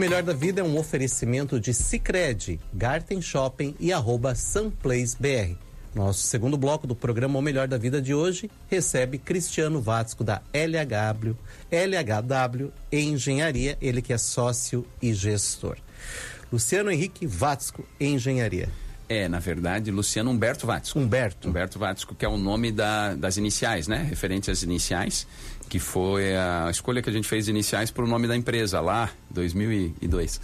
Melhor da Vida é um oferecimento de Sicredi, Garten Shopping e @sunplacebr. Nosso segundo bloco do programa O Melhor da Vida de hoje recebe Cristiano Vatsco da LHW Engenharia, ele que é sócio e gestor. Luciano Henrique Vatsco, Engenharia. Na verdade, Luciano Humberto Vatsco. Humberto Vatsco, que é o nome das iniciais, né? Referente às iniciais, que foi a escolha que a gente fez iniciais para o nome da empresa, lá, 2002.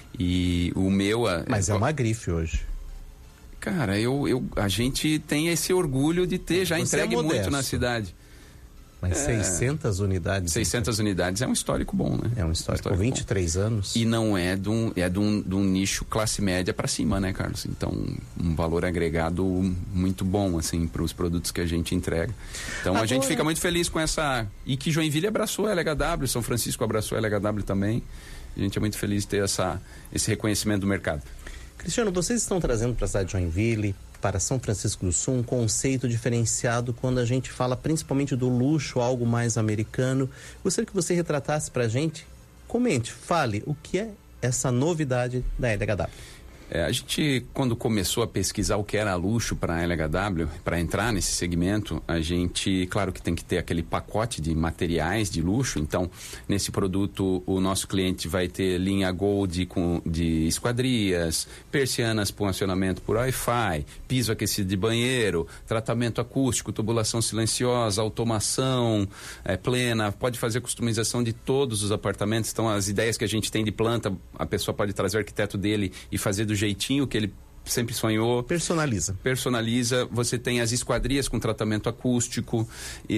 E o meu... Mas é uma grife hoje. Cara, a gente tem esse orgulho de ter já entregue muito na cidade. Mas 600 unidades. 600 unidades é um histórico bom, né? É um histórico com 23 anos. E não é de um nicho classe média para cima, né, Carlos? Então, um valor agregado muito bom, assim, para os produtos que a gente entrega. Então, a gente fica muito feliz com essa... E que Joinville abraçou a LHW, São Francisco abraçou a LHW também. A gente é muito feliz de ter esse reconhecimento do mercado. Cristiano, vocês estão trazendo para a cidade de Joinville, para São Francisco do Sul, um conceito diferenciado quando a gente fala principalmente do luxo, algo mais americano. Gostaria que você retratasse para a gente, comente, fale o que é essa novidade da LHW. A gente, quando começou a pesquisar o que era luxo para a LHW, para entrar nesse segmento, a gente, claro que tem que ter aquele pacote de materiais de luxo. Então, nesse produto, o nosso cliente vai ter linha Gold de esquadrias, persianas com acionamento por Wi-Fi, piso aquecido de banheiro, tratamento acústico, tubulação silenciosa, automação plena, pode fazer customização de todos os apartamentos. Então, as ideias que a gente tem de planta, a pessoa pode trazer o arquiteto dele e fazer do jeitinho que ele sempre sonhou. Personaliza. Você tem as esquadrias com tratamento acústico,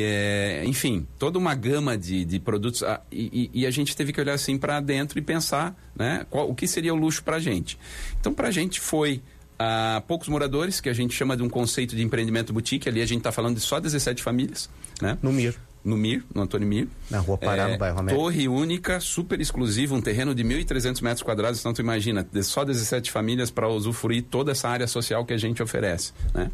enfim, toda uma gama de produtos. E a gente teve que olhar assim para dentro e pensar, né, o que seria o luxo para a gente. Então, para a gente foi poucos moradores, que a gente chama de um conceito de empreendimento boutique. Ali a gente está falando de só 17 famílias, né? No Antônio Mir. Na Rua Pará, no bairro América. Torre única, super exclusiva, um terreno de 1.300 metros quadrados, então tu imagina, só 17 famílias para usufruir toda essa área social que a gente oferece, né?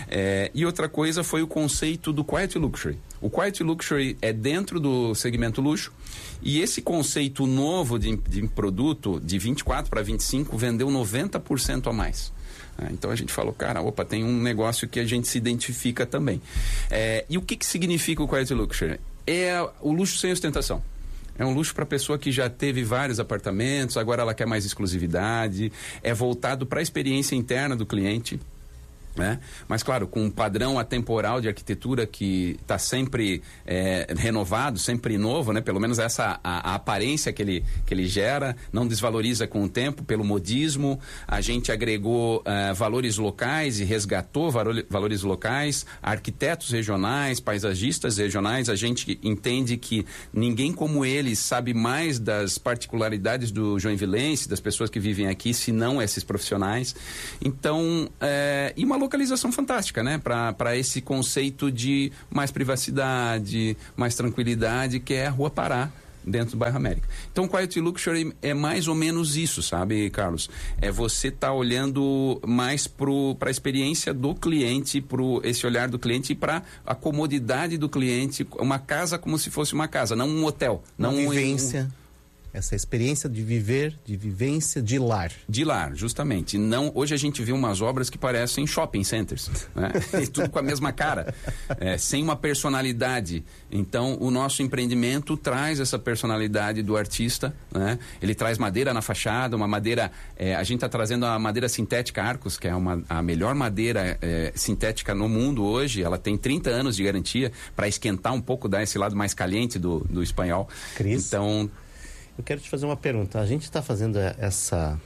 E outra coisa foi o conceito do Quiet Luxury. O Quiet Luxury é dentro do segmento luxo, e esse conceito novo de produto, de 24 para 25, vendeu 90% a mais. Então a gente falou, cara, tem um negócio que a gente se identifica também. E o que significa o Quiet Luxury? É o luxo sem ostentação. É um luxo para a pessoa que já teve vários apartamentos, agora ela quer mais exclusividade, é voltado para a experiência interna do cliente, né? Mas claro, com um padrão atemporal de arquitetura que está sempre renovado, sempre novo, né? Pelo menos essa a aparência que ele gera, não desvaloriza com o tempo pelo modismo. A gente agregou valores locais e resgatou valores locais, arquitetos regionais, paisagistas regionais. A gente entende que ninguém como eles sabe mais das particularidades do joinvilense, das pessoas que vivem aqui, senão esses profissionais. Então, e uma localização fantástica, né? Para esse conceito de mais privacidade, mais tranquilidade, que é a Rua Pará, dentro do bairro América. Então, Quiet Luxury é mais ou menos isso, sabe, Carlos? Você tá olhando mais para a experiência do cliente, esse olhar do cliente e para a comodidade do cliente, uma casa como se fosse uma casa, não um hotel. Não vivência. Essa experiência de vivência de lar. De lar, justamente. Não, hoje a gente vê umas obras que parecem shopping centers, né? E tudo com a mesma cara, sem uma personalidade. Então, o nosso empreendimento traz essa personalidade do artista, né? Ele traz madeira na fachada, uma madeira... a gente está trazendo a madeira sintética Arcos, que é a melhor madeira sintética no mundo hoje. Ela tem 30 anos de garantia para esquentar um pouco, dar esse lado mais caliente do espanhol. Cris? Então... Eu quero te fazer uma pergunta. A gente está fazendo essa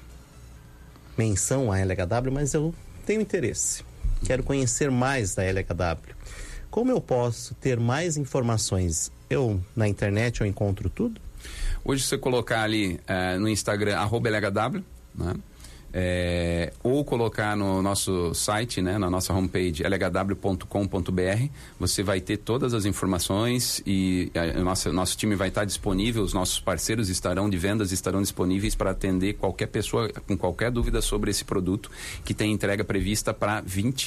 menção à LHW, mas eu tenho interesse. Quero conhecer mais da LHW. Como eu posso ter mais informações? Na internet, eu encontro tudo? Hoje, se você colocar ali no Instagram, @LHW, né? Ou colocar no nosso site, né, na nossa homepage lhw.com.br, você vai ter todas as informações e nosso time vai estar disponível, os nossos parceiros de vendas estarão disponíveis para atender qualquer pessoa com qualquer dúvida sobre esse produto, que tem entrega prevista para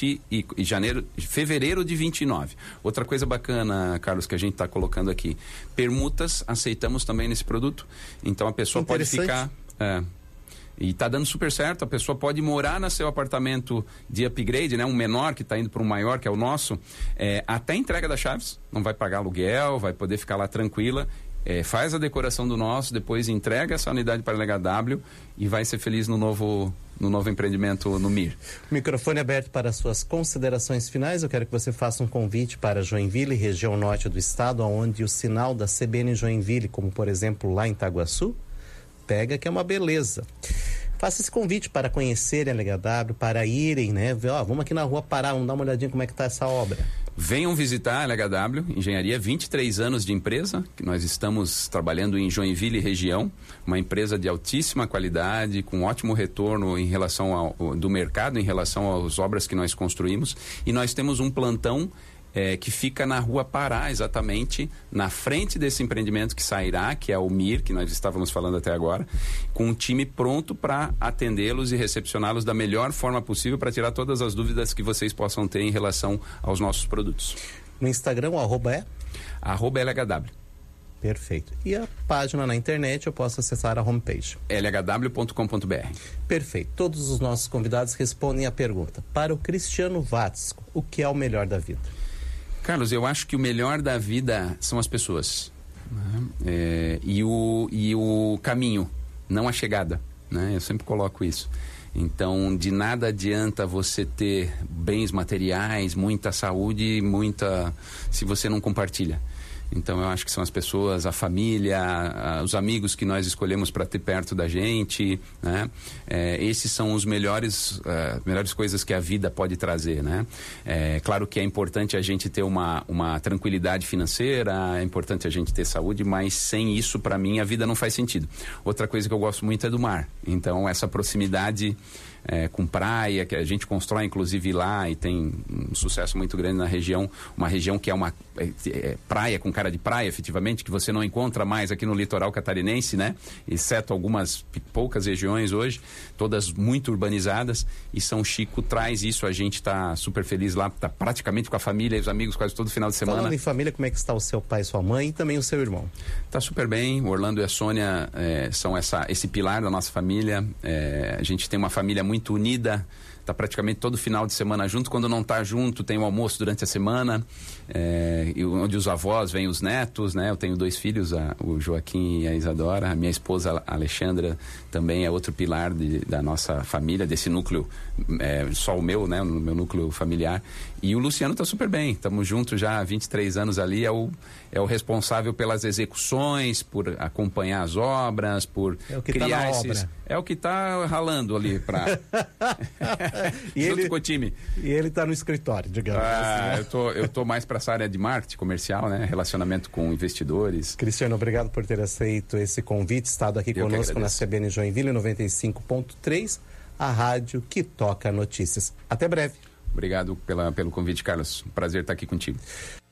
fevereiro de 29. Outra coisa bacana, Carlos, que a gente está colocando aqui, permutas aceitamos também nesse produto, então a pessoa pode ficar E está dando super certo, a pessoa pode morar no seu apartamento de upgrade, né? Um menor que está indo para um maior, que é o nosso, até a entrega das chaves, não vai pagar aluguel, vai poder ficar lá tranquila, faz a decoração do nosso, depois entrega essa unidade para a LHW e vai ser feliz no novo empreendimento no MIR. O microfone aberto para suas considerações finais. Eu quero que você faça um convite para Joinville, região norte do estado, onde o sinal da CBN Joinville, como por exemplo lá em Itaguaçu, pega, que é uma beleza. Faça esse convite para conhecerem a LHW, para irem, né? Vamos aqui na rua parar, vamos dar uma olhadinha como é que está essa obra. Venham visitar a LHW Engenharia, 23 anos de empresa, que nós estamos trabalhando em Joinville região, uma empresa de altíssima qualidade, com ótimo retorno em relação do mercado, em relação às obras que nós construímos, e nós temos um plantão que fica na Rua Pará, exatamente na frente desse empreendimento que sairá, que é o MIR, que nós estávamos falando até agora, com um time pronto para atendê-los e recepcioná-los da melhor forma possível para tirar todas as dúvidas que vocês possam ter em relação aos nossos produtos. No Instagram, o arroba é? @LHW. Perfeito. E a página na internet eu posso acessar a homepage? lhw.com.br. Perfeito. Todos os nossos convidados respondem a pergunta. Para o Cristiano Watzko, o que é o melhor da vida? Carlos, eu acho que o melhor da vida são as pessoas, né? E o caminho, não a chegada, né? Eu sempre coloco isso. Então, de nada adianta você ter bens materiais, muita saúde, se você não compartilha. Então, eu acho que são as pessoas, a família, os amigos que nós escolhemos para ter perto da gente, né? Esses são os melhores coisas que a vida pode trazer, né? Claro que é importante a gente ter uma tranquilidade financeira, é importante a gente ter saúde, mas sem isso, para mim, a vida não faz sentido. Outra coisa que eu gosto muito é do mar. Então, essa proximidade com praia, que a gente constrói inclusive lá e tem um sucesso muito grande na região, uma região que é uma praia com cara de praia, efetivamente, que você não encontra mais aqui no litoral catarinense, né? Exceto algumas poucas regiões hoje, todas muito urbanizadas, e São Chico traz isso, a gente está super feliz lá, está praticamente com a família e os amigos quase todo final de semana. Falando em família, como é que está o seu pai e sua mãe e também o seu irmão? Está super bem, o Orlando e a Sônia são esse pilar da nossa família, a gente tem uma família muito unida, está praticamente todo final de semana junto. Quando não está junto, tem o almoço durante a semana, onde os avós vêm os netos, né? Eu tenho 2 filhos, o Joaquim e a Isadora. A minha esposa, a Alexandra, também é outro pilar da nossa família, desse núcleo, só o meu, né? O meu núcleo familiar. E o Luciano está super bem, estamos juntos já há 23 anos ali, é o responsável pelas execuções, por acompanhar as obras, por criar esses... É o que está ralando ali para... junto com o time. E ele está no escritório, digamos assim. Eu tô mais para essa área de marketing comercial, né? Relacionamento com investidores. Cristiano, obrigado por ter aceito esse convite, estado aqui conosco na CBN Joinville 95.3, a rádio que toca notícias. Até breve. Obrigado pelo convite, Carlos. Prazer estar aqui contigo.